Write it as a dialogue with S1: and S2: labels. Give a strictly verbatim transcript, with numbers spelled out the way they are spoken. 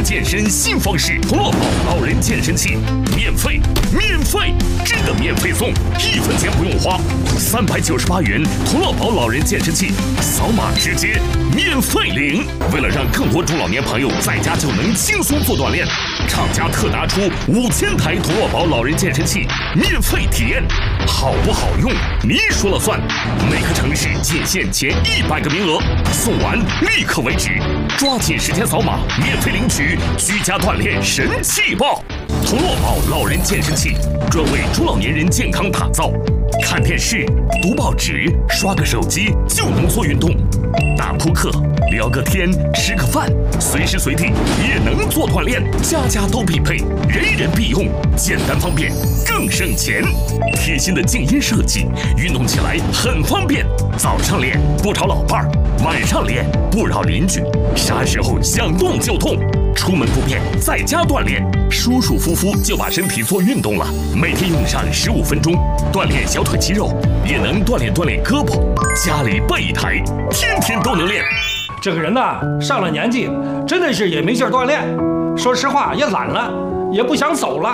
S1: 健身新方式，同乐宝老人健身器，免费，免费，真的免费送，一分钱不用花，三百九十八元同乐宝老人健身器，扫码直接免费领。为了让更多中老年朋友在家就能轻松做锻炼，厂家特拿出五千台同乐宝老人健身器免费体验，好不好用你说了算。每个城市仅限前一百个名额，送完立刻为止，抓紧时间扫码免费领取居家锻炼神器报。同乐宝老人健身器专为中老年人健康打造，看电视、读报纸、刷个手机就能做运动，打扑克、聊个天、吃个饭，随时随地也能做锻炼，家家都必备，人人必用，简单方便更省钱。贴心的静音设计，运动起来很方便，早上练不吵老伴儿，晚上练不扰邻居，啥时候想动就动，出门不便在家锻炼，舒舒服服就把身体做运动了。每天用上十五分钟，锻炼小腿肌肉，也能锻炼锻炼胳膊。家里备一台，天天都能练。
S2: 这个人呐，上了年纪，真的是也没劲儿锻炼，说实话也懒了，也不想走了。